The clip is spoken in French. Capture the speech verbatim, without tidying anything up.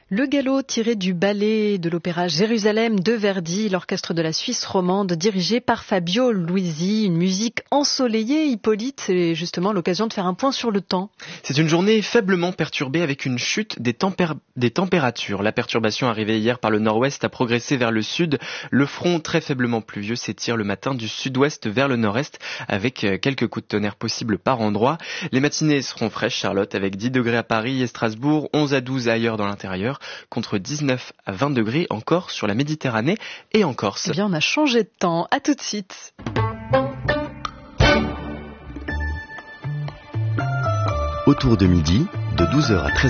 Le galop tiré du ballet de l'opéra Jérusalem de Verdi, l'orchestre de la Suisse romande dirigé par Fabio Luisi, une musique ensoleillée. Hippolyte, c'est justement l'occasion de faire un point sur le temps. C'est une journée faiblement perturbée avec une chute des, tempér- des températures. La perturbation arrivée hier par le nord-ouest a progressé vers le sud. Le front très faiblement pluvieux s'étire le matin du sud-ouest vers le nord-est avec quelques coups de tonnerre possibles par endroit. Les matinées seront fraîches, Charlotte, avec dix degrés à Paris et Strasbourg, onze à douze ailleurs dans l'intérieur, contre dix-neuf à vingt degrés encore sur la Méditerranée et en Corse. Eh bien, on a changé de temps. À tout de suite. Autour de midi, de douze heures à treize heures.